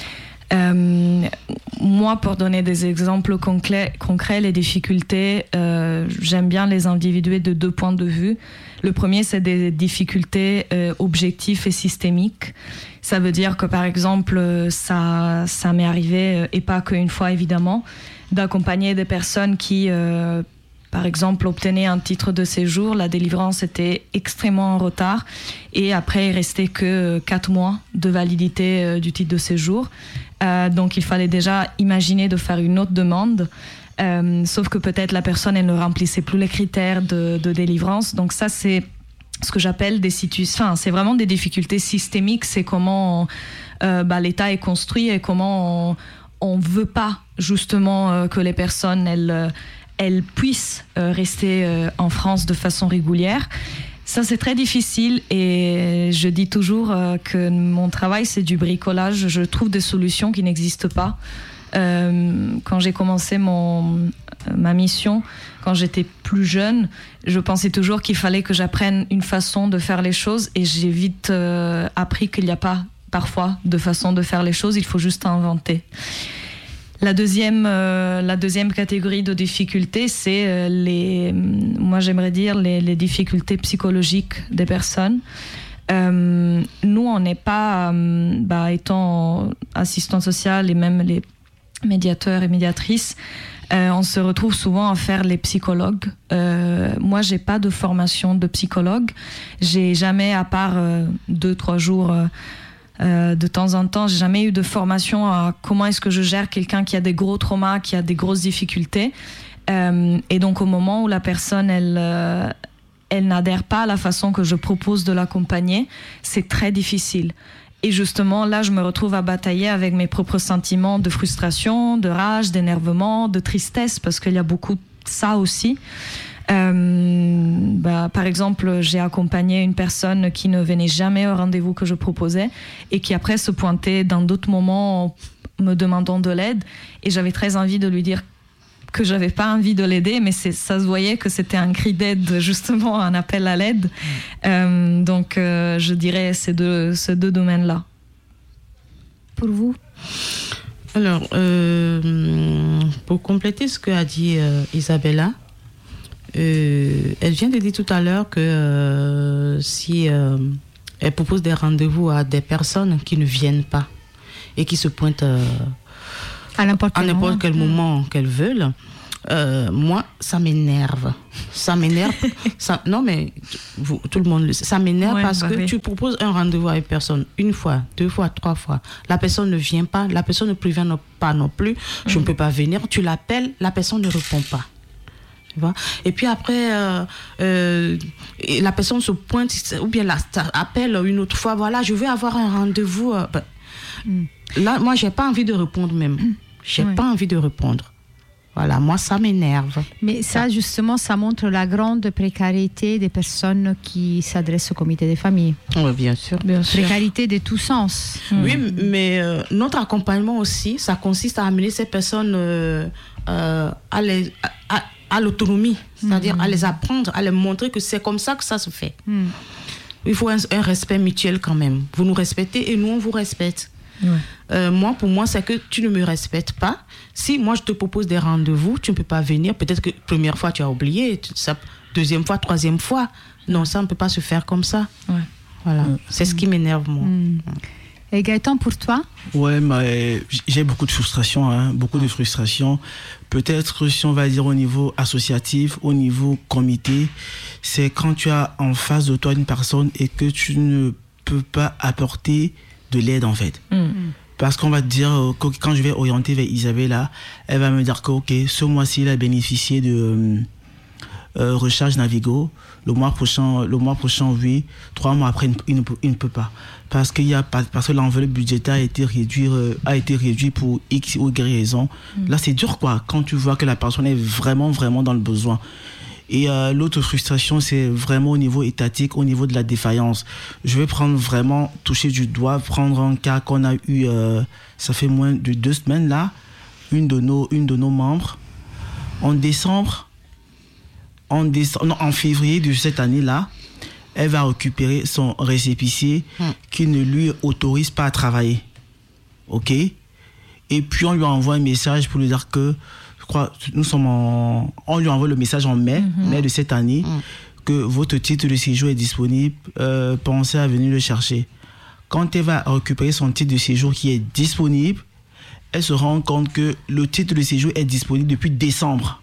Moi, pour donner des exemples concrets, les difficultés, j'aime bien les individuer de 2 points de vue. Le premier, c'est des difficultés objectives et systémiques. Ça veut dire que, par exemple, ça m'est arrivé, et pas qu'une fois évidemment, d'accompagner des personnes qui, par exemple, obtenaient un titre de séjour. La délivrance était extrêmement en retard et après, il restait que 4 mois de validité du titre de séjour. Donc il fallait déjà imaginer de faire une autre demande, sauf que peut-être la personne elle ne remplissait plus les critères de délivrance. Donc ça c'est ce que j'appelle des situations, c'est vraiment des difficultés systémiques. C'est comment l'État est construit et comment on veut pas justement que les personnes elles puissent rester en France de façon régulière. Ça, c'est très difficile et je dis toujours que mon travail, c'est du bricolage. Je trouve des solutions qui n'existent pas. Quand j'ai commencé ma mission, quand j'étais plus jeune, je pensais toujours qu'il fallait que j'apprenne une façon de faire les choses et j'ai vite appris qu'il n'y a pas parfois de façon de faire les choses, il faut juste inventer. La deuxième catégorie de difficultés, c'est moi j'aimerais dire les difficultés psychologiques des personnes. Nous, on n'est pas, étant assistants sociaux et même les médiateurs et médiatrices, on se retrouve souvent à faire les psychologues. Moi, j'ai pas de formation de psychologue. J'ai jamais, à part 2-3 jours de temps en temps, j'ai jamais eu de formation à comment est-ce que je gère quelqu'un qui a des gros traumas, qui a des grosses difficultés. Et donc, au moment où la personne, elle n'adhère pas à la façon que je propose de l'accompagner, c'est très difficile. Et justement, là, je me retrouve à batailler avec mes propres sentiments de frustration, de rage, d'énervement, de tristesse, parce qu'il y a beaucoup de ça aussi. Par exemple, j'ai accompagné une personne qui ne venait jamais au rendez-vous que je proposais et qui après se pointait dans d'autres moments me demandant de l'aide. Et j'avais très envie de lui dire que j'avais pas envie de l'aider, mais ça se voyait que c'était un cri d'aide, justement, un appel à l'aide. Donc, je dirais ces deux domaines-là. Pour vous? Alors, pour compléter ce que a dit Isabella, Elle vient de dire tout à l'heure que si elle propose des rendez-vous à des personnes qui ne viennent pas et qui se pointent à n'importe quel moment qu'elles veulent, moi, ça m'énerve. Non, mais tout le monde le sait. Ça m'énerve parce que tu proposes un rendez-vous à une personne 1 fois, 2 fois, 3 fois. La personne ne vient pas, la personne ne prévient pas non plus. Je ne peux pas venir. Tu l'appelles, la personne ne répond pas. Tu vois? Et puis après, la personne se pointe ou bien appelle une autre fois. Voilà, je veux avoir un rendez-vous. Là, moi, j'ai pas envie de répondre même. J'ai pas envie de répondre. Voilà, moi, ça m'énerve. Mais ça, justement, ça montre la grande précarité des personnes qui s'adressent au comité des familles. Oui, bien sûr. Précarité de tous sens. Oui, mais notre accompagnement aussi, ça consiste à amener ces personnes à l'autonomie, c'est-à-dire à les apprendre, à les montrer que c'est comme ça que ça se fait. Il faut un respect mutuel quand même. Vous nous respectez et nous, on vous respecte. Pour moi, c'est que tu ne me respectes pas. Si moi je te propose des rendez-vous, tu ne peux pas venir. Peut-être que première fois tu as oublié, deuxième fois, troisième fois. Non, ça ne peut pas se faire comme ça. Voilà, c'est ce qui m'énerve moi. Et Gaëtan, pour toi? Ouais, mais j'ai beaucoup de frustration, beaucoup de frustration. Peut-être si on va dire au niveau associatif, au niveau comité, c'est quand tu as en face de toi une personne et que tu ne peux pas apporter de l'aide en fait. Parce qu'on va te dire que quand je vais orienter vers Isabella, elle va me dire que ok, ce mois-ci il a bénéficié de recharge Navigo, le mois prochain oui, 3 mois après il ne peut pas parce que l'enveloppe budgétaire a été réduite pour X ou Y raison. Là c'est dur quoi quand tu vois que la personne est vraiment dans le besoin. Et l'autre frustration, c'est vraiment au niveau étatique, au niveau de la défaillance. Je vais toucher du doigt, prendre un cas qu'on a eu, ça fait moins de 2 semaines là, une de nos membres, en février de cette année-là, elle va récupérer son récépissé qui ne lui autorise pas à travailler. OK? Et puis on lui envoie un message pour lui dire que on lui envoie le message en mai de cette année, que votre titre de séjour est disponible, pensez à venir le chercher. Quand elle va récupérer son titre de séjour qui est disponible, elle se rend compte que le titre de séjour est disponible depuis décembre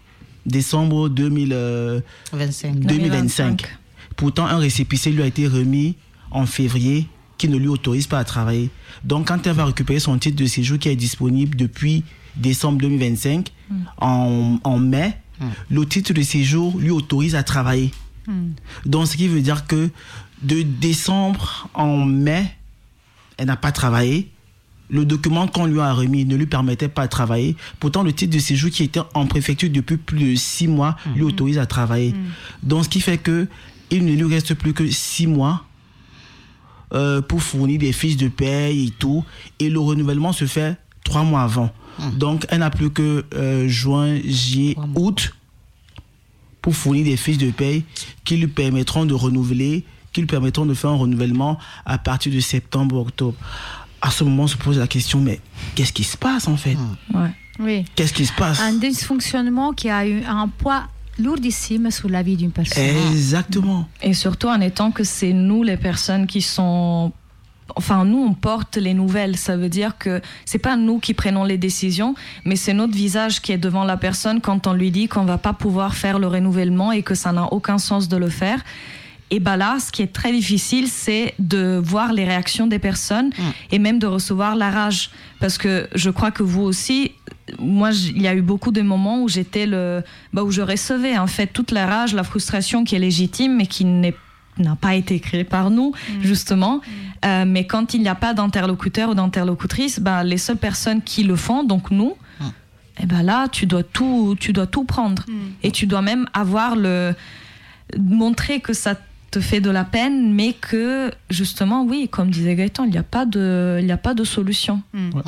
2025. Pourtant, un récépissé lui a été remis en février qui ne lui autorise pas à travailler. Donc, quand elle va récupérer son titre de séjour qui est disponible depuis décembre 2025, en mai, le titre de séjour lui autorise à travailler. Donc, ce qui veut dire que de décembre en mai, elle n'a pas travaillé. Le document qu'on lui a remis ne lui permettait pas de travailler. Pourtant, le titre de séjour qui était en préfecture depuis plus de 6 mois lui autorise à travailler. Donc, ce qui fait qu'il ne lui reste plus que 6 mois pour fournir des fiches de paye et tout. Et le renouvellement se fait 3 mois avant. Donc, elle n'a plus que juin, juillet, août pour fournir des fiches de paye qui lui permettront de renouveler, qui lui permettront de faire un renouvellement à partir de septembre, octobre. À ce moment, on se pose la question, mais qu'est-ce qui se passe en fait? Oui. Qu'est-ce qui se passe? Un dysfonctionnement qui a eu un poids lourdissime sur la vie d'une personne. Exactement. Et surtout en étant que c'est nous les personnes qui sont... Enfin, nous, on porte les nouvelles. Ça veut dire que c'est pas nous qui prenons les décisions, mais c'est notre visage qui est devant la personne quand on lui dit qu'on va pas pouvoir faire le renouvellement et que ça n'a aucun sens de le faire. Et ben là, ce qui est très difficile, c'est de voir les réactions des personnes et même de recevoir la rage. Parce que je crois que vous aussi, moi, il y a eu beaucoup de moments où j'étais où je recevais en fait toute la rage, la frustration qui est légitime, mais qui n'a pas été créée par nous, justement. Mais quand il n'y a pas d'interlocuteur ou d'interlocutrice, les seules personnes qui le font, donc nous, et ben là, tu dois tout prendre. Et tu dois même montrer que ça te fait de la peine, mais que justement, oui, comme disait Gaëtan, il n'y a pas de solution.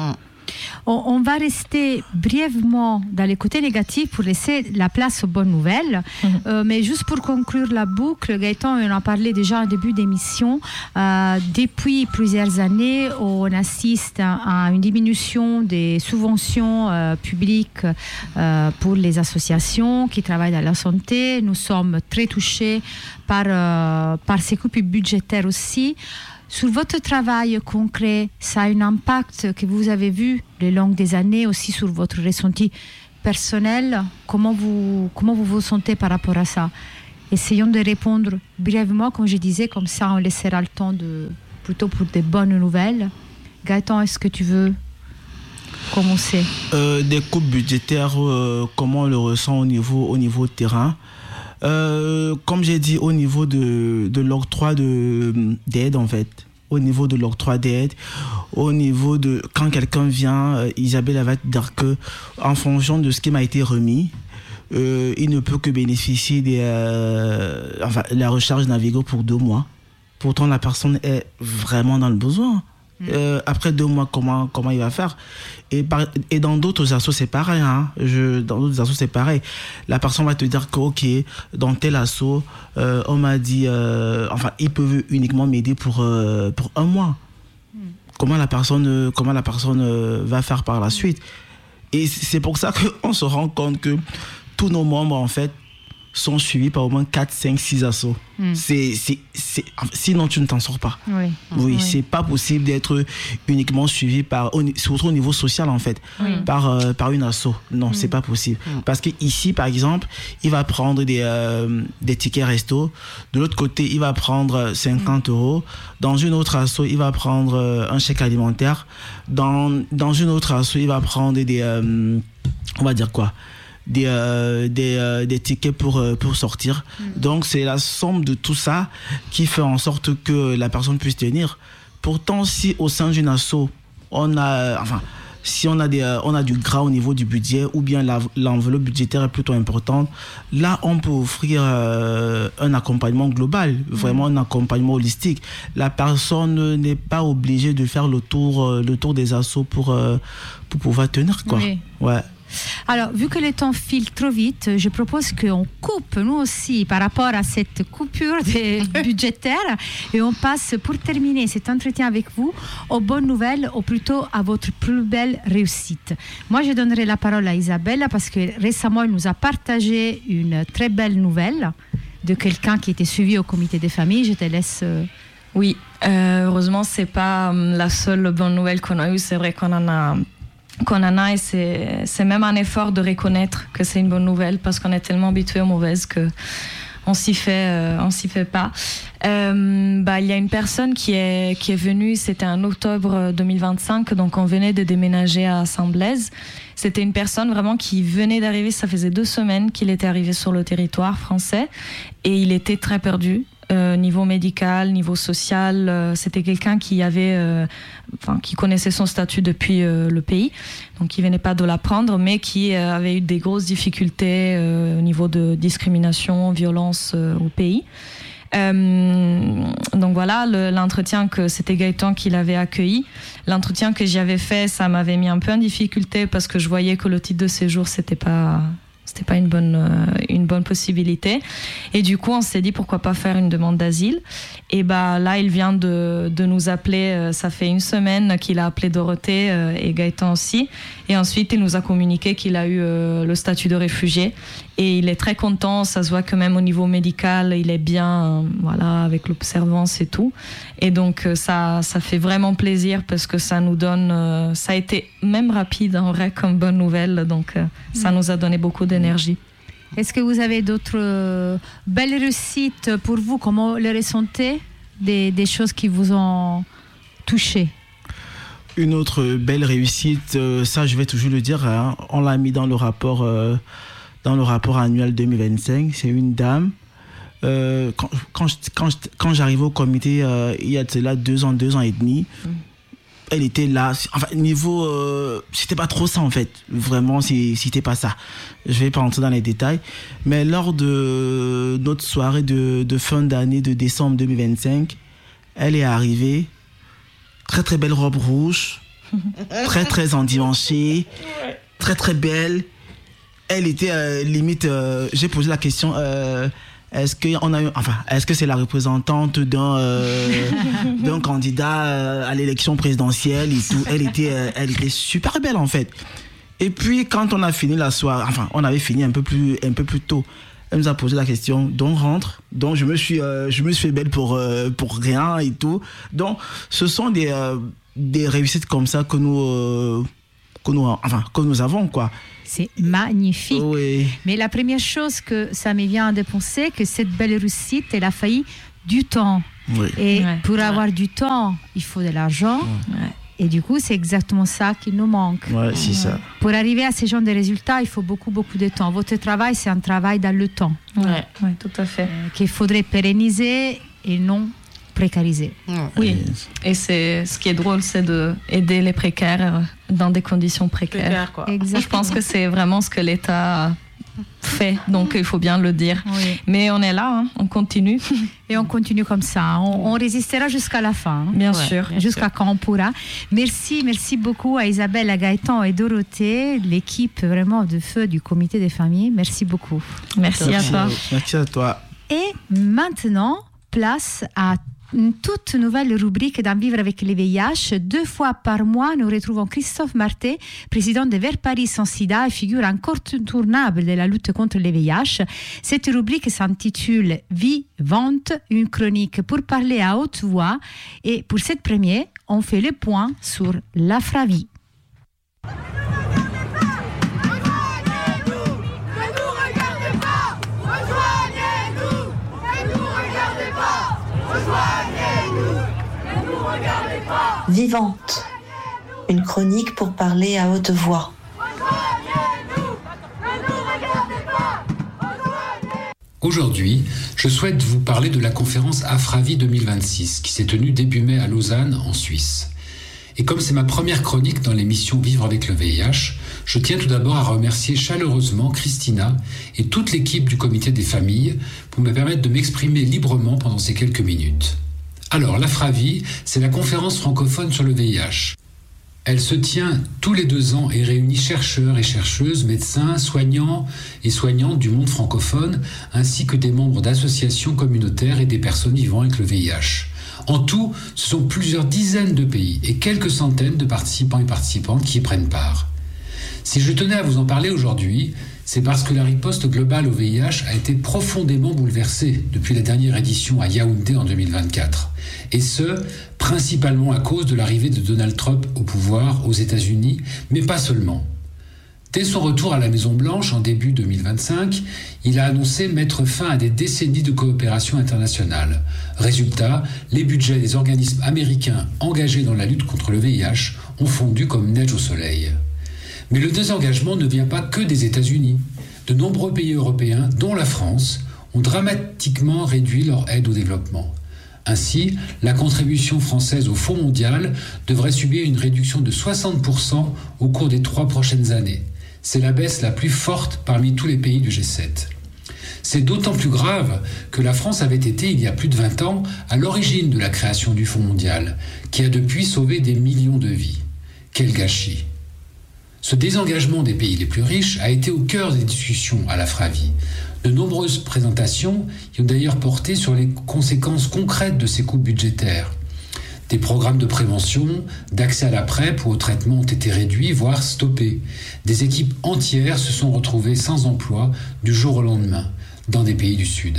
On va rester brièvement dans les côtés négatifs pour laisser la place aux bonnes nouvelles. Mais juste pour conclure la boucle, Gaëtan, on en parlait déjà en début d'émission. Depuis plusieurs années, on assiste à une diminution des subventions publiques pour les associations qui travaillent dans la santé. Nous sommes très touchés par ces coupes budgétaires aussi. Sur votre travail concret, ça a un impact que vous avez vu les longues des années aussi sur votre ressenti personnel. Comment vous vous sentez par rapport à ça? Essayons de répondre brièvement, comme je disais, comme ça on laissera le temps plutôt pour des bonnes nouvelles. Gaëtan, est-ce que tu veux commencer? Des coupes budgétaires, comment on le ressent au niveau terrain? Comme j'ai dit, au niveau de l'octroi d'aide, en fait, au niveau de l'octroi d'aide, au niveau de quand quelqu'un vient, Isabelle va te dire que en fonction de ce qui m'a été remis, il ne peut que bénéficier la recharge Navigo pour 2 mois. Pourtant, la personne est vraiment dans le besoin. Après 2 mois, comment il va faire? Et dans d'autres assos, c'est pareil. Dans d'autres assos, c'est pareil. La personne va te dire que, ok, dans tel asso, on m'a dit, ils peuvent uniquement m'aider pour 1 mois. Comment la personne va faire par la suite? Et c'est pour ça qu'on se rend compte que tous nos membres, en fait, sont suivis par au moins 4, 5, 6 assos. Sinon, tu ne t'en sors pas. Oui, c'est pas possible d'être uniquement suivi surtout au niveau social, en fait, par une asso. Non, c'est pas possible. Parce que ici, par exemple, il va prendre des tickets resto. De l'autre côté, il va prendre 50 €. Dans une autre asso, il va prendre un chèque alimentaire. Dans une autre asso, il va prendre on va dire quoi? Des tickets pour sortir. Donc c'est la somme de tout ça qui fait en sorte que la personne puisse tenir. Pourtant, si au sein d'une asso on a du gras au niveau du budget, ou bien l'enveloppe budgétaire est plutôt importante, là on peut offrir un accompagnement global, vraiment un accompagnement holistique. La personne n'est pas obligée de faire le tour des assos pour pouvoir tenir, quoi. Ouais. Alors, vu que le temps file trop vite, je propose qu'on coupe, nous aussi, par rapport à cette coupure budgétaire, et on passe, pour terminer cet entretien avec vous, aux bonnes nouvelles, ou plutôt à votre plus belle réussite. Moi, je donnerai la parole à Isabelle, parce que récemment, elle nous a partagé une très belle nouvelle de quelqu'un qui était suivi au comité des familles. Je te laisse... Oui, heureusement, c'est pas la seule bonne nouvelle qu'on a eue. C'est vrai qu'on en a et c'est même un effort de reconnaître que c'est une bonne nouvelle, parce qu'on est tellement habitué aux mauvaises que on s'y fait pas. Il y a une personne qui est venue, c'était en octobre 2025, donc on venait de déménager à Saint-Blaise. C'était une personne vraiment qui venait d'arriver, ça faisait 2 semaines qu'il était arrivé sur le territoire français, et il était très perdu. Niveau médical, niveau social, c'était quelqu'un qui connaissait son statut depuis le pays, donc il venait pas de l'apprendre, mais qui avait eu des grosses difficultés au niveau de discrimination, violence au pays. Donc voilà, l'entretien que c'était Gaëtan qui l'avait accueilli, l'entretien que j'avais fait, ça m'avait mis un peu en difficulté, parce que je voyais que le titre de séjour c'était pas une bonne possibilité, et du coup on s'est dit pourquoi pas faire une demande d'asile. Et là il vient de nous appeler, ça fait 1 semaine qu'il a appelé Dorothée et Gaëtan aussi, et ensuite il nous a communiqué qu'il a eu le statut de réfugié, et il est très content. Ça se voit que même au niveau médical il est bien, avec l'observance et tout, et donc ça fait vraiment plaisir, parce que ça nous donne, ça a été même rapide en vrai comme bonne nouvelle, donc ça nous a donné beaucoup d'énergie. Est-ce que vous avez d'autres belles réussites pour vous? Comment les ressentez, des choses qui vous ont touché? Une autre belle réussite, ça je vais toujours le dire, on l'a mis dans le rapport annuel 2025, c'est une dame. Quand j'arrivais au comité, il y a de là 2 ans et demi, elle était là. Enfin, niveau, c'était pas trop ça en fait. Vraiment, c'était pas ça. Je vais pas rentrer dans les détails. Mais lors de notre soirée de fin d'année de décembre 2025, elle est arrivée. Très très belle robe rouge, très très endimanchée, très très belle. Elle était limite. J'ai posé la question. Est-ce que c'est la représentante d'un candidat à l'élection présidentielle et tout. Elle était super belle en fait. Et puis quand on a fini la soirée, on avait fini un peu plus tôt. Elle nous a posé la question, donc rentre. Donc je me suis fait belle pour rien et tout. Donc ce sont des réussites comme ça que nous avons quoi. C'est magnifique. Oui. Mais la première chose que ça me vient de penser, que cette belle réussite, elle a failli du temps. Oui. Et pour avoir du temps, il faut de l'argent. Ouais. Et du coup, c'est exactement ça qui nous manque. Ouais, c'est ça. Pour arriver à ce genre de résultats, il faut beaucoup, beaucoup de temps. Votre travail, c'est un travail dans le temps. Ouais, tout à fait. Qu'il faudrait pérenniser et non précariser. Oui, et ce qui est drôle, c'est d'aider les précaires dans des conditions précaires. Exactement. Je pense que c'est vraiment ce que l'État fait, donc il faut bien le dire. Oui. Mais on est là, on continue. Et on continue comme ça. On résistera jusqu'à la fin. Bien sûr. Jusqu'à quand on pourra. Merci beaucoup à Isabelle, à Gaëtan et Dorothée, l'équipe vraiment de feu du comité des familles. Merci beaucoup. Merci à toi. Merci à toi. Et maintenant, place à une toute nouvelle rubrique d'En vivre avec le VIH. 2 fois par mois, nous retrouvons Christophe Marté, président de Vers Paris sans sida et figure incontournable de la lutte contre le VIH. Cette rubrique s'intitule Vivante, une chronique pour parler à haute voix. Et pour cette première, on fait le point sur l'Afravie. Vivante, une chronique pour parler à haute voix. Aujourd'hui, je souhaite vous parler de la conférence Afravie 2026 qui s'est tenue début mai à Lausanne, en Suisse. Et comme c'est ma première chronique dans l'émission Vivre avec le VIH, je tiens tout d'abord à remercier chaleureusement Christina et toute l'équipe du comité des familles pour me permettre de m'exprimer librement pendant ces quelques minutes. Alors, l'Afravie, c'est la conférence francophone sur le VIH. Elle se tient tous les 2 ans et réunit chercheurs et chercheuses, médecins, soignants et soignantes du monde francophone, ainsi que des membres d'associations communautaires et des personnes vivant avec le VIH. En tout, ce sont plusieurs dizaines de pays et quelques centaines de participants et participantes qui y prennent part. Si je tenais à vous en parler aujourd'hui, c'est parce que la riposte globale au VIH a été profondément bouleversée depuis la dernière édition à Yaoundé en 2024. Et ce, principalement à cause de l'arrivée de Donald Trump au pouvoir aux États-Unis, mais pas seulement. Dès son retour à la Maison-Blanche en début 2025, il a annoncé mettre fin à des décennies de coopération internationale. Résultat, les budgets des organismes américains engagés dans la lutte contre le VIH ont fondu comme neige au soleil. Mais le désengagement ne vient pas que des États-Unis. De nombreux pays européens, dont la France, ont dramatiquement réduit leur aide au développement. Ainsi, la contribution française au Fonds mondial devrait subir une réduction de 60% au cours des 3 prochaines années. C'est la baisse la plus forte parmi tous les pays du G7. C'est d'autant plus grave que la France avait été, il y a plus de 20 ans, à l'origine de la création du Fonds mondial, qui a depuis sauvé des millions de vies. Quel gâchis! Ce désengagement des pays les plus riches a été au cœur des discussions à l'Afravie. De nombreuses présentations y ont d'ailleurs porté sur les conséquences concrètes de ces coupes budgétaires. Des programmes de prévention, d'accès à la PrEP ou au traitement ont été réduits, voire stoppés. Des équipes entières se sont retrouvées sans emploi du jour au lendemain, dans des pays du Sud.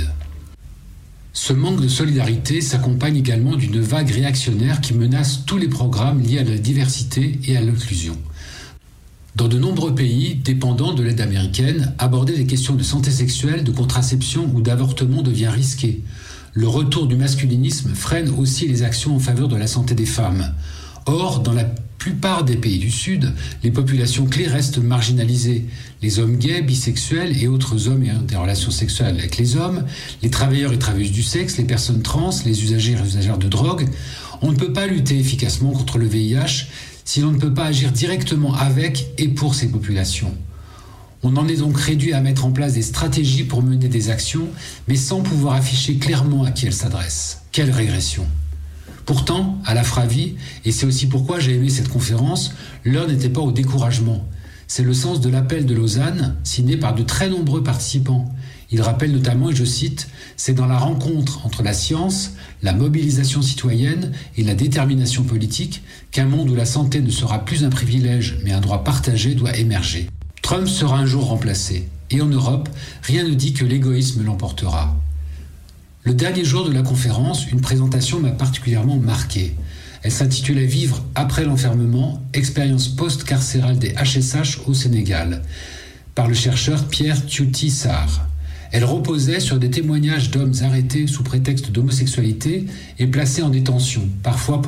Ce manque de solidarité s'accompagne également d'une vague réactionnaire qui menace tous les programmes liés à la diversité et à l'inclusion. Dans de nombreux pays dépendants de l'aide américaine, aborder les questions de santé sexuelle, de contraception ou d'avortement devient risqué. Le retour du masculinisme freine aussi les actions en faveur de la santé des femmes. Or, dans la plupart des pays du Sud, les populations clés restent marginalisées. Les hommes gays, bisexuels et autres hommes ayant des relations sexuelles avec les hommes, les travailleurs et travailleuses du sexe, les personnes trans, les usagers et usagères de drogue. On ne peut pas lutter efficacement contre le VIH si l'on ne peut pas agir directement avec et pour ces populations. On en est donc réduit à mettre en place des stratégies pour mener des actions, mais sans pouvoir afficher clairement à qui elles s'adressent. Quelle régression! Pourtant, à la Fravie, et c'est aussi pourquoi j'ai aimé cette conférence, l'heure n'était pas au découragement. C'est le sens de l'appel de Lausanne, signé par de très nombreux participants. Il rappelle notamment, et je cite, « C'est dans la rencontre entre la science, la mobilisation citoyenne et la détermination politique qu'un monde où la santé ne sera plus un privilège mais un droit partagé doit émerger. » Trump sera un jour remplacé. Et en Europe, rien ne dit que l'égoïsme l'emportera. Le dernier jour de la conférence, une présentation m'a particulièrement marqué. Elle s'intitulait « Vivre après l'enfermement, expérience post-carcérale des HSH au Sénégal » par le chercheur Pierre Tiouti Sarr. Elle reposait sur des témoignages d'hommes arrêtés sous prétexte d'homosexualité et placés en détention, parfois pour